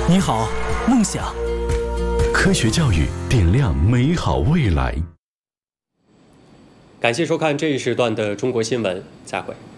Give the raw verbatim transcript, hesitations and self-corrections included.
你好，梦想。 科学教育点亮美好未来。 感谢收看这一时段的中国新闻，再会。